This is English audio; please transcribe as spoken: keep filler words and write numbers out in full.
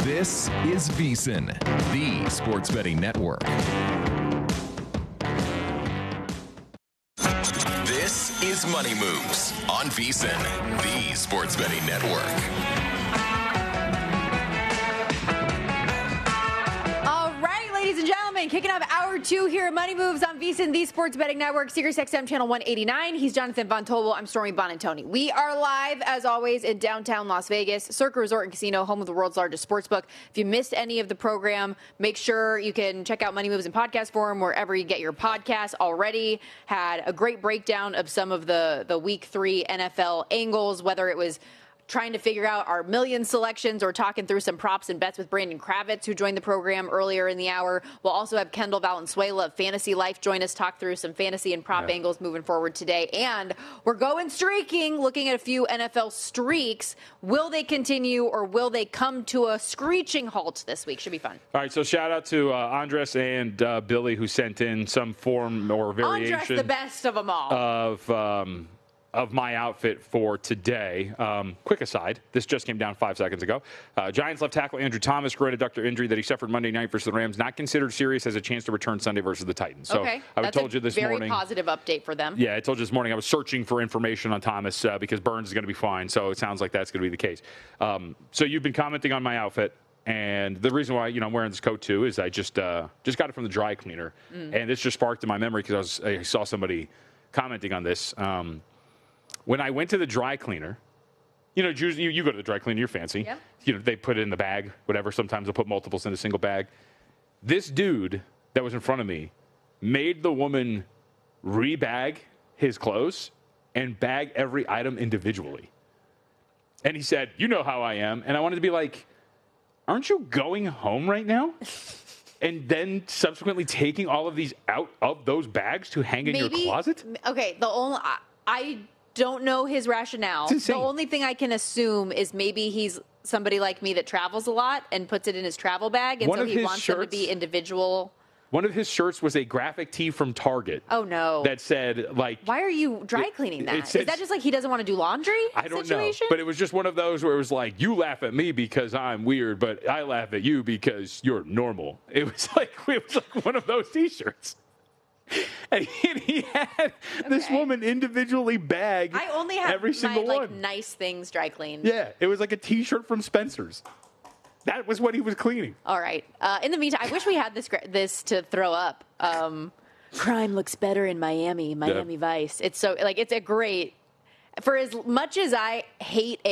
This is VSiN, the sports betting network. This is Money Moves on VSiN, the sports betting network. Ladies and gentlemen, kicking off hour two here at Money Moves on VSiN, the Sports Betting Network, Sirius X M Channel one eighty-nine. He's Jonathan Von Tobel. I'm Stormy Bonantoni. We are live, as always, in downtown Las Vegas, Circa Resort and Casino, home of the world's largest sportsbook. If you missed any of the program, make sure you can check out Money Moves in podcast form wherever you get your podcasts. Already had a great breakdown of some of the, the week three N F L angles, whether it was trying to figure out our million selections or talking through some props and bets with Brandon Kravitz, who joined the program earlier in the hour. We'll also have Kendall Valenzuela of Fantasy Life join us, talk through some fantasy and prop yeah. angles moving forward today. And we're going streaking, looking at a few N F L streaks. Will they continue or will they come to a screeching halt this week? Should be fun. All right, so shout out to uh, Andres and uh, Billy, who sent in some form or variation. Andres, the best of them all. Of... Um, of my outfit for today. Um, quick aside, this just came down five seconds ago. Uh, Giants left tackle Andrew Thomas, great adductor injury that he suffered Monday night versus the Rams, not considered serious, as a chance to return Sunday versus the Titans. So okay. I That's told you this very morning. Very positive update for them. Yeah, I told you this morning I was searching for information on Thomas uh, because Burns is going to be fine. So it sounds like that's going to be the case. Um, so you've been commenting on my outfit. And the reason why, you know, I'm wearing this coat, too, is I just uh, just got it from the dry cleaner. Mm. And this just sparked in my memory because I, was, I saw somebody commenting on this. Um, When I went to the dry cleaner, you know, you, you go to the dry cleaner, you're fancy. Yep. You know, they put it in the bag, whatever. Sometimes they'll put multiples in a single bag. This dude that was in front of me made the woman rebag his clothes and bag every item individually. And he said, you know how I am. And I wanted to be like, aren't you going home right now? And then subsequently taking all of these out of those bags to hang in Maybe, your closet? Okay, the only... I, I don't know his rationale. The only thing I can assume is maybe he's somebody like me that travels a lot and puts it in his travel bag, and one so he wants shirts, them to be individual. One of his shirts was a graphic tee from Target. Oh, no. That said, like... Why are you dry cleaning that? It, is that just like he doesn't want to do laundry I don't situation? know. But it was just one of those where it was like, you laugh at me because I'm weird, but I laugh at you because you're normal. It was like, it was like one of those T-shirts. And he, he had okay. this woman individually bag I only have every single my, one. Like, nice things dry cleaned. Yeah, it was like a T-shirt from Spencer's. That was what he was cleaning. All right. Uh, in the meantime, I wish we had this this to throw up. Um, crime looks better in Miami, Miami yep. Vice. It's so like it's a great. For as much as I hate a